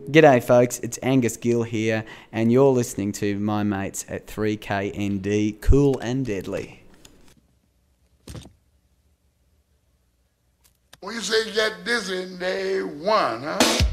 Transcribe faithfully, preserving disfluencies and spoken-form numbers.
G'day folks, it's Angus Gill here, and you're listening to my mates at three K N D, Cool and Deadly. When you say you got this in day one, huh?